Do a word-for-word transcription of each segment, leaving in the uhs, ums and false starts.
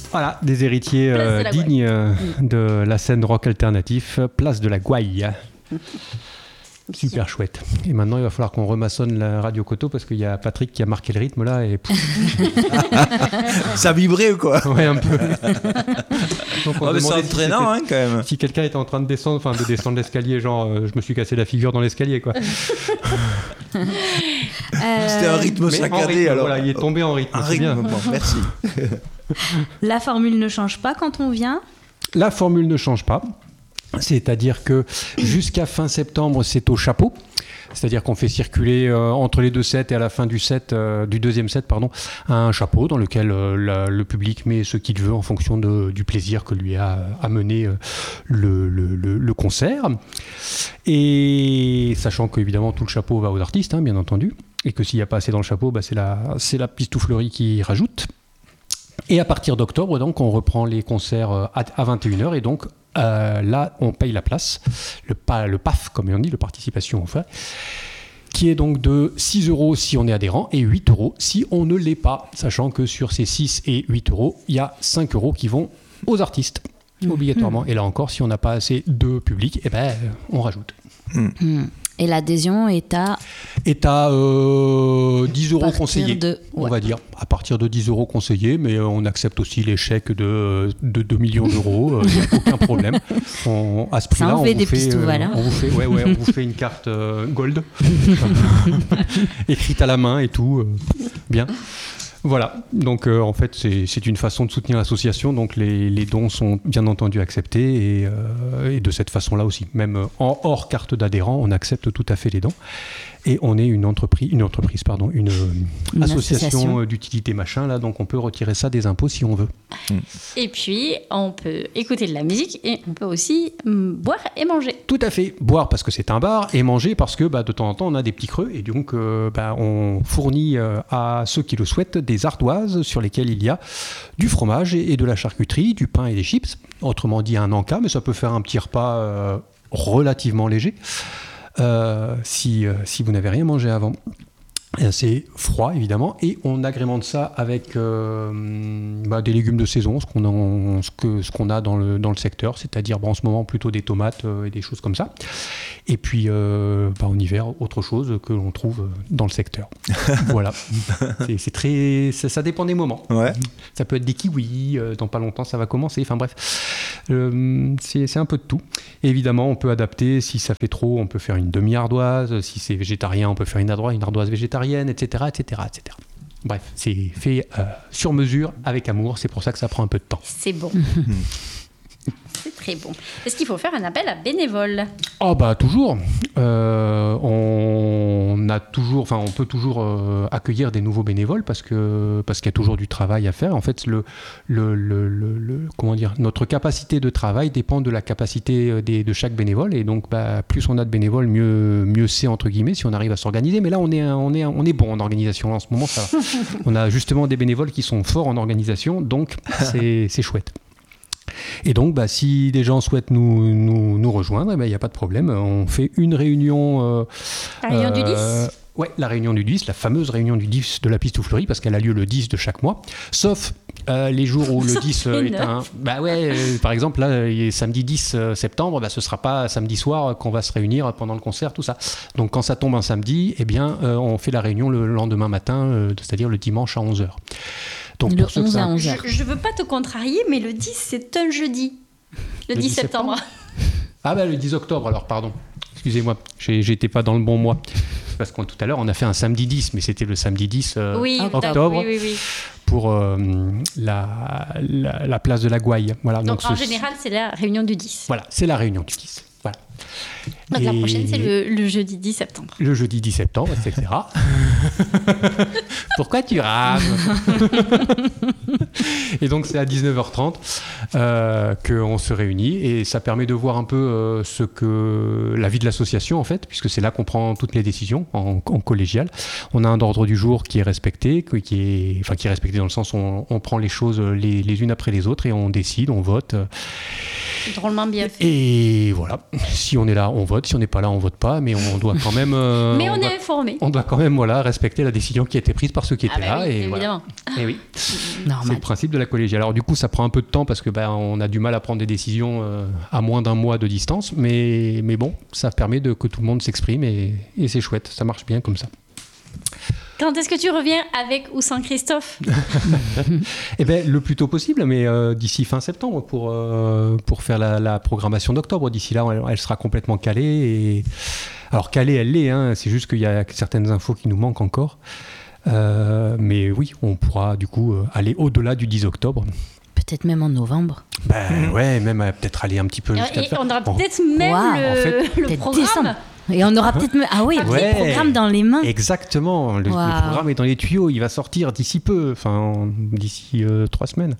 Voilà, des héritiers euh, de dignes euh, de la scène rock alternatif, place de la Gouaille. Super chouette. Et maintenant, il va falloir qu'on remaçonne la radio Coteau parce qu'il y a Patrick qui a marqué le rythme là et ça vibrait ou quoi? Ouais, un peu. Donc, on oh, mais c'est entraînant si hein, quand même. Si quelqu'un était en train de descendre, enfin de descendre l'escalier, genre euh, je me suis cassé la figure dans l'escalier quoi. euh... C'était un rythme saccadé rythme, alors. Voilà, il est tombé en rythme. Un c'est rythme, bien. bon, merci. La formule ne change pas quand on vient? La formule ne change pas. C'est-à-dire que jusqu'à fin septembre, c'est au chapeau. C'est-à-dire qu'on fait circuler euh, entre les deux sets et à la fin du set, euh, du deuxième set, pardon, un chapeau dans lequel euh, la, le public met ce qu'il veut en fonction de, du plaisir que lui a amené euh, le, le, le, le concert. Et sachant qu'évidemment tout le chapeau va aux artistes, hein, bien entendu, et que s'il n'y a pas assez dans le chapeau, bah, c'est la, c'est la pistouflerie qui rajoute. Et à partir d'octobre, donc, on reprend les concerts à, à vingt et une heures et donc euh, là, on paye la place, le, pa, le P A F, comme on dit, le participation au fait, qui est donc de six euros si on est adhérent et huit euros si on ne l'est pas, sachant que sur ces six et huit euros, il y a cinq euros qui vont aux artistes, mmh. obligatoirement. Et là encore, si on n'a pas assez de public, eh ben, on rajoute. Mmh. Et l'adhésion est à Est à euh, dix euros conseillés, de... on ouais. va dire. À partir de dix euros conseillés, mais euh, on accepte aussi les chèques de, de deux millions d'euros, il euh, n'y a aucun problème. On, à ce prix-là, Ça en on, fait vous des fait, pistouval, euh, hein. on, vous fait, ouais, ouais, on vous fait une carte euh, gold, écrite à la main et tout. Euh, bien. Voilà, donc euh, en fait c'est, c'est une façon de soutenir l'association, donc les, les dons sont bien entendu acceptés et, euh, et de cette façon-là aussi, même en hors carte d'adhérent, on accepte tout à fait les dons et on est une entreprise, une entreprise pardon, une, une association, association d'utilité machin là, donc on peut retirer ça des impôts si on veut. Et puis on peut écouter de la musique et on peut aussi mm, boire et manger. Tout à fait, boire parce que c'est un bar et manger parce que bah, de temps en temps on a des petits creux et donc euh, bah, on fournit euh, à ceux qui le souhaitent des ardoises sur lesquelles il y a du fromage et, et de la charcuterie, du pain et des chips, autrement dit un encas, mais ça peut faire un petit repas euh, relativement léger euh, si, euh, si vous n'avez rien mangé avant. C'est froid évidemment et on agrémente ça avec euh, bah, des légumes de saison, ce qu'on a, ce que, ce qu'on a dans, le, dans le secteur, c'est-à-dire bah, en ce moment plutôt des tomates euh, et des choses comme ça. Et puis euh, bah, en hiver, autre chose que l'on trouve dans le secteur. Voilà. C'est, c'est très, ça, ça dépend des moments. Ouais. Ça peut être des kiwis, euh, dans pas longtemps ça va commencer, enfin bref. Euh, c'est, c'est un peu de tout. Et évidemment, on peut adapter, si ça fait trop, on peut faire une demi-ardoise, si c'est végétarien, on peut faire une ardoise, une ardoise végétarienne, et cetera, et cetera, et cetera. Bref, c'est fait euh, sur mesure, avec amour, c'est pour ça que ça prend un peu de temps. C'est bon. C'est très bon. Est-ce qu'il faut faire un appel à bénévoles ? Oh bah toujours. Euh, on a toujours, enfin on peut toujours euh, accueillir des nouveaux bénévoles parce que parce qu'il y a toujours du travail à faire. En fait, le le, le, le, le comment dire, notre capacité de travail dépend de la capacité des, de chaque bénévole et donc bah, plus on a de bénévoles, mieux mieux c'est entre guillemets si on arrive à s'organiser. Mais là on est on est on est bon en organisation. Là, en ce moment, ça va. On a justement des bénévoles qui sont forts en organisation, donc c'est c'est chouette. Et donc, bah, si des gens souhaitent nous, nous, nous rejoindre, il bah, n'y a pas de problème. On fait une réunion... Euh, la réunion euh, du dix ? Oui, la réunion du dix, la fameuse réunion du dix de la pistouflerie, parce qu'elle a lieu le dix de chaque mois. Sauf euh, les jours où le dix euh, est un... Bah ouais, euh, par exemple, là, samedi dix septembre, bah, ce ne sera pas samedi soir qu'on va se réunir pendant le concert, tout ça. Donc, quand ça tombe un samedi, eh bien, euh, on fait la réunion le lendemain matin, euh, c'est-à-dire le dimanche à onze heures. Donc, le onze à onze heures. Je ne veux pas te contrarier, mais le dix, c'est un jeudi. Le, le dix septembre. Ah ben, le dix octobre, alors, pardon. Excusez-moi, j'ai, j'étais pas dans le bon mois. Parce que tout à l'heure, on a fait un samedi dix, mais c'était le samedi dix euh, oui, octobre oui, oui, oui. pour euh, la, la, la place de la Gouaille. Voilà, donc, donc en ce... général, c'est la réunion du dix. Voilà, c'est la réunion du dix. Voilà. Donc et... la prochaine, c'est le, le jeudi dix septembre. Le jeudi dix septembre, et cetera. Pourquoi tu rames ? Et donc, c'est à dix-neuf heures trente euh, qu'on se réunit et ça permet de voir un peu euh, ce que la vie de l'association, en fait, puisque c'est là qu'on prend toutes les décisions en, en collégial. On a un ordre du jour qui est respecté, qui est, enfin, qui est respecté dans le sens où on, on prend les choses les, les unes après les autres et on décide, on vote. Drôlement bien fait. Et voilà, si on est là, on vote. Si on n'est pas là, on vote pas. Mais on doit quand même. Euh, mais on, on est doit, informé. On doit quand même voilà, respecter la décision qui a été prise par ceux qui étaient ah bah là. Oui, et évidemment. Voilà. Et oui. Normal. C'est le principe de la collégiale. Alors du coup, ça prend un peu de temps parce que ben, on a du mal à prendre des décisions euh, à moins d'un mois de distance. Mais, mais bon, ça permet de, que tout le monde s'exprime et, et c'est chouette. Ça marche bien comme ça. Quand est-ce que tu reviens avec ou sans Christophe? Eh ben, le plus tôt possible, mais euh, d'ici fin septembre pour, euh, pour faire la, la programmation d'octobre. D'ici là, elle, elle sera complètement calée. Et... Alors calée, elle l'est, hein, c'est juste qu'il y a certaines infos qui nous manquent encore. Euh, mais oui, on pourra du coup aller au-delà du dix octobre. Peut-être même en novembre. Ben ouais, même euh, peut-être aller un petit peu jusqu'à... Et on aura peut-être même wow, le, en fait, le programme. Décembre. Et on aura peut-être... Ah oui, ouais. le programme dans les mains. Exactement, le, wow. le programme est dans les tuyaux, il va sortir d'ici peu, enfin d'ici euh, trois semaines.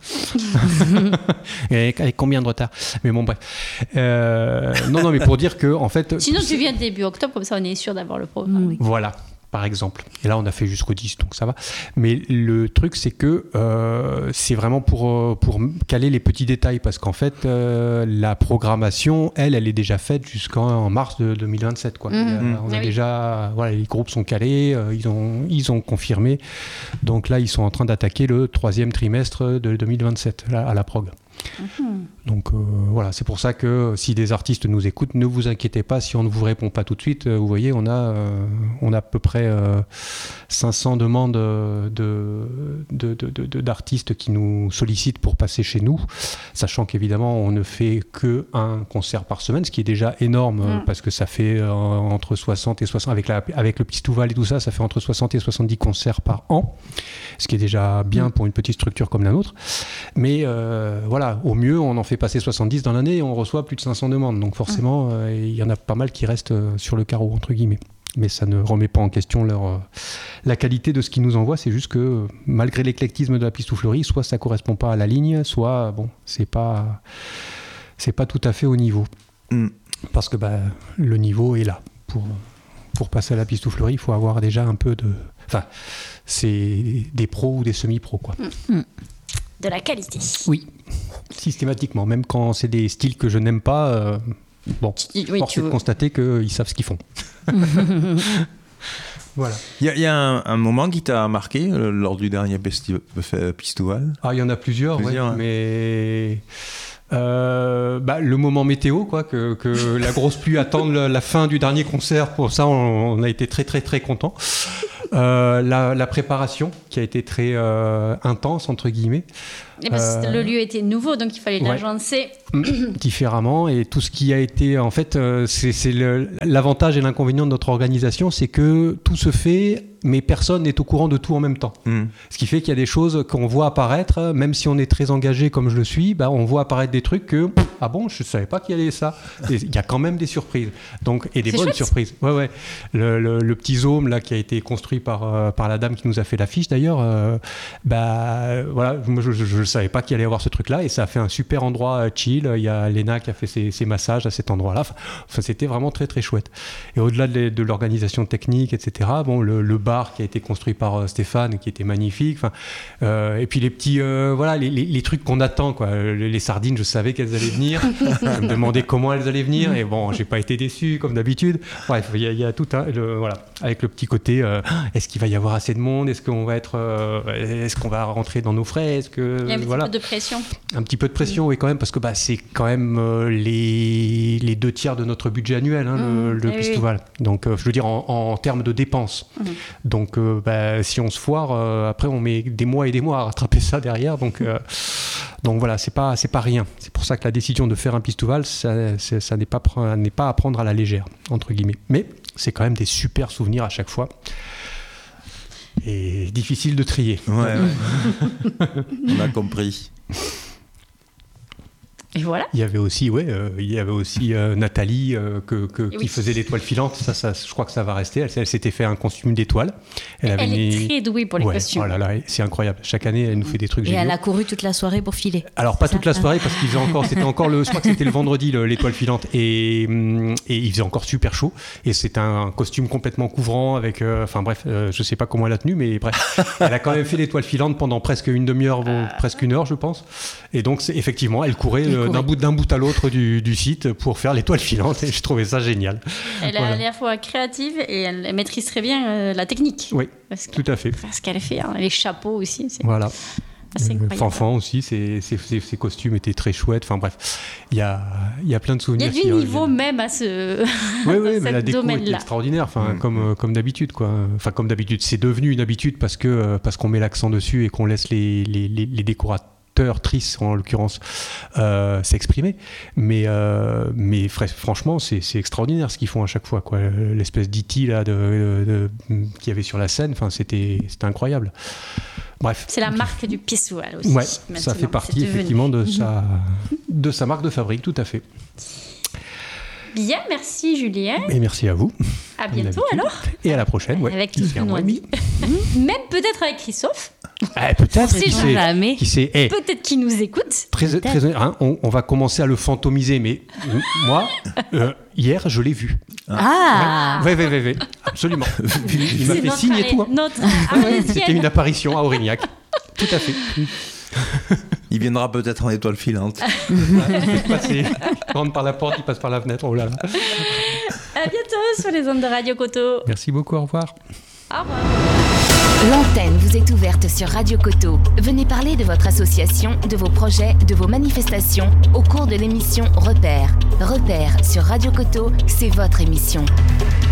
Et avec, avec combien de retard? Mais bon, bref. Euh, non, non, mais pour dire que, en fait... Sinon, tu viens début octobre, comme ça on est sûr d'avoir le programme. Oui. Voilà. Par exemple. Et là, on a fait jusqu'au dix, donc ça va. Mais le truc, c'est que euh, c'est vraiment pour, pour caler les petits détails, parce qu'en fait, euh, la programmation, elle, elle est déjà faite jusqu'en mars de deux mille vingt-sept. Quoi. Mmh. Et, euh, on a ah oui. déjà, voilà, les groupes sont calés, euh, ils, ont, ils ont confirmé. Donc là, ils sont en train d'attaquer le troisième trimestre de deux mille vingt-sept là, à la prog. Mmh. Donc euh, voilà, c'est pour ça que si des artistes nous écoutent, ne vous inquiétez pas si on ne vous répond pas tout de suite. Vous voyez, on a, euh, on a à peu près euh, cinq cents demandes de, de, de, de, de, d'artistes qui nous sollicitent pour passer chez nous, sachant qu'évidemment on ne fait qu'un concert par semaine, ce qui est déjà énorme mmh. euh, parce que ça fait euh, entre soixante et soixante, avec, la, avec le Pistouval et tout ça, ça fait entre soixante et soixante-dix concerts par an, ce qui est déjà bien mmh. pour une petite structure comme la nôtre. Mais euh, voilà, au mieux, on en fait passer soixante-dix dans l'année et on reçoit plus de cinq cents demandes. Donc forcément, euh, il y en a pas mal qui restent euh, sur le carreau, entre guillemets. Mais ça ne remet pas en question leur, euh, la qualité de ce qu'ils nous envoient. C'est juste que, euh, malgré l'éclectisme de la Pistouflerie, soit ça ne correspond pas à la ligne, soit, bon, c'est pas, c'est pas tout à fait au niveau. Mm. Parce que bah, le niveau est là. Pour, pour passer à la Pistouflerie, il faut avoir déjà un peu de... Enfin, c'est des pros ou des semi-pros, quoi. Mm. De la qualité. Oui, systématiquement. Même quand c'est des styles que je n'aime pas, euh, bon, oui, force est de constater qu'ils savent ce qu'ils font. Voilà. Il y a, y a un, un moment qui t'a marqué euh, lors du dernier festi- Pistouval? Ah, il y en a plusieurs, plusieurs ouais, hein. mais... Euh, bah, le moment météo, quoi, que, que la grosse pluie attende la, la fin du dernier concert, pour ça on, on a été très très très contents. Euh, la, la préparation qui a été très euh, intense entre guillemets. Et parce que euh, le lieu était nouveau, donc il fallait ouais. l'agencer différemment, et tout ce qui a été en fait, euh, c'est, c'est le, l'avantage et l'inconvénient de notre organisation, c'est que tout se fait, mais personne n'est au courant de tout en même temps. Mmh. Ce qui fait qu'il y a des choses qu'on voit apparaître, même si on est très engagé comme je le suis, bah, on voit apparaître des trucs que ah bon, je savais pas qu'il y avait ça. Il y a quand même des surprises, donc et des c'est bonnes chouette. surprises. Ouais ouais. Le, le, le petit Zoom là qui a été construit par euh, par la dame qui nous a fait l'affiche d'ailleurs, euh, bah voilà, moi je, je, je savais pas qu'il allait y avoir ce truc là, et ça a fait un super endroit euh, chill. Il y a Léna qui a fait ses, ses massages à cet endroit là. Enfin, c'était vraiment très très chouette. Et au-delà de, de l'organisation technique, et cetera. Bon, le, le bar qui a été construit par euh, Stéphane, qui était magnifique. Enfin, euh, et puis les petits, euh, voilà, les, les, les trucs qu'on attend, quoi. Les, les sardines, je savais qu'elles allaient venir. Je me demandais comment elles allaient venir, et bon, j'ai pas été déçu comme d'habitude. Bref, il y, y a tout un, le, voilà, avec le petit côté. Euh, est-ce qu'il va y avoir assez de monde? Est-ce qu'on va être, euh, est-ce qu'on va rentrer dans nos frais? Est-ce que il y a un petit voilà. peu de pression. Un petit peu de pression, oui, quand même, parce que bah, c'est quand même euh, les, les deux tiers de notre budget annuel, hein, mmh, le, le Pistouval. Oui. Donc, euh, je veux dire, en, en termes de dépenses. Mmh. Donc, euh, bah, si on se foire, euh, après, on met des mois et des mois à rattraper ça derrière. Donc, euh, donc voilà, c'est pas, c'est pas rien. C'est pour ça que la décision de faire un Pistouval, ça, c'est, ça n'est pas, n'est pas à prendre à la légère, entre guillemets. Mais c'est quand même des super souvenirs à chaque fois. Et difficile de trier. Ouais, ouais. On a compris. Et voilà. Il y avait aussi, ouais, euh, il y avait aussi euh, Nathalie euh, que, que, oui. qui faisait l'étoile filante. Ça, ça, je crois que ça va rester. Elle, elle s'était fait un costume d'étoile. Elle, avait elle mis... est très douée pour les ouais, costumes. Oh là là, c'est incroyable. Chaque année, elle nous fait des trucs Et géniaux. elle a couru toute la soirée pour filer. Alors pas toute la soirée parce qu'il faisait encore, c'était encore le, je crois que c'était le vendredi le, l'étoile filante, et, et il faisait encore super chaud. Et c'était un costume complètement couvrant avec, euh, enfin bref, euh, je sais pas comment elle a tenu, mais bref, elle a quand même fait l'étoile filante pendant presque une demi-heure, bon, presque une heure, je pense. Et donc c'est, effectivement, elle courait. de, d'un, bout, d'un bout à l'autre du, du site pour faire l'étoile filante et je trouvais ça génial. Elle est voilà. à la fois créative et elle maîtrise très bien euh, la technique. Oui, tout à fait. Ce qu'elle fait, hein, les chapeaux aussi. C'est... Voilà. C'est incroyable. Fanfan aussi, ses, ses, ses, ses costumes étaient très chouettes. Enfin bref, il y a, y a plein de souvenirs. Il y a du qui, niveau il y a... même à ce oui, oui, mais la déco domaine-là. est extraordinaire, enfin, mmh. comme, comme d'habitude. Quoi. Enfin, comme d'habitude, c'est devenu une habitude parce, que, parce qu'on met l'accent dessus et qu'on laisse les, les, les, les décorateurs, tristes en l'occurrence, euh, s'exprimer. Mais, euh, mais franchement, c'est, c'est extraordinaire ce qu'ils font à chaque fois. Quoi. L'espèce d'E T là, de, de, de, qu'il y avait sur la scène, c'était, c'était incroyable. Bref. C'est la marque du Pissoir aussi. Ouais, ça fait partie effectivement de sa, de sa marque de fabrique, tout à fait. Bien, merci Julien. Et merci à vous. À bientôt alors. Et à la prochaine. Ouais. Avec tout ce qu'on a dit. Même peut-être avec Christophe. Eh, peut-être. Qui sait jamais. Qui sait. Eh, peut-être qu'il nous écoute. Très, très, hein, on, on va commencer à le fantomiser, mais moi, euh, hier, je l'ai vu. Ah. Oui, oui, oui, oui, absolument. Il m'a fait signe et tout. Hein. Notre ouais, c'était une apparition à Aurignac. Tout à fait. Il viendra peut-être en étoile filante. Il rentre par la porte, il passe par la fenêtre. Oh là là. À bientôt sur les ondes de Radio Coteau. Merci beaucoup, au revoir. Au revoir. L'antenne vous est ouverte sur Radio Coteau. Venez parler de votre association, de vos projets, de vos manifestations au cours de l'émission Repère. Repère sur Radio Coteau, c'est votre émission.